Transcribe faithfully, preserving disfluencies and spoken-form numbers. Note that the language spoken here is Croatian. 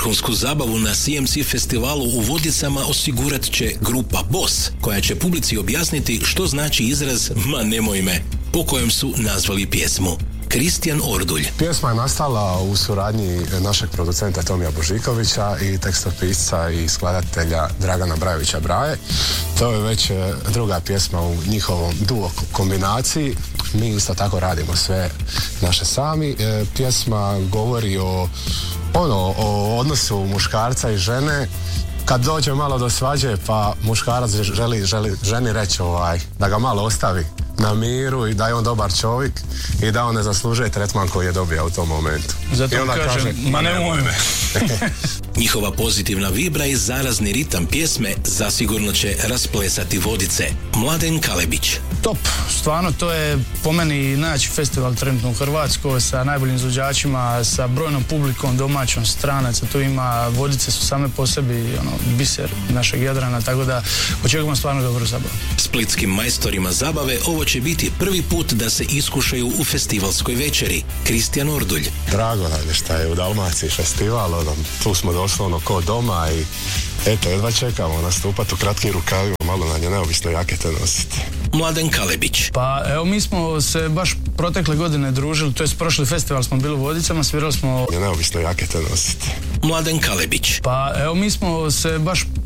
Vrhunsku zabavu na C M C festivalu u Vodicama osigurat će grupa Boss, koja će publici objasniti što znači izraz "ma nemoj me", po kojem su nazvali pjesmu. Kristijan Ordulj. Pjesma je nastala u suradnji našeg producenta Tomija Božikovića i tekstopisca i skladatelja Dragana Brajovića Braje. To je već druga pjesma u njihovom duo kombinaciji. Mi isto tako radimo sve naše sami. Pjesma govori o, ono, o odnosu muškarca i žene. Kad dođe malo do svađe, pa muškarac želi, želi ženi reći ovaj, da ga malo ostavi na miru i da je on dobar čovjek i da on ne zaslužuje tretman koji je dobio u tom momentu. Zato kažem, kaže, ma nemoj me. Njihova pozitivna vibra i zarazni ritam pjesme zasigurno će rasplesati Vodice. Mladen Kalebić. Top, stvarno to je po meni najjači festival trenutno u Hrvatskoj sa najboljim izvođačima, sa brojnom publikom domaćom, stranaca, tu ima, Vodice su same po sebi ono, biser našeg Jadrana, tako da očekujemo stvarno dobru zabavu. Splitskim majstorima zabave ovo će biti prvi put da se iskušaju u festivalskoj večeri. Kristijan Ordulj. Drago nam je šta je u Dalmaciji festival, ono, tu smo došli ono ko doma i eto, jedva čekamo nastupati u kratkim rukavima, malo na nje neovisno jakete nositi. Mladen Kalebić. Pa evo, mi smo se baš protekle godine družili, to jest prošli festival smo bili u Vodicama, svirali smo... Neovisno jakete nositi. Mladen Kalebić. Pa evo, mi smo se baš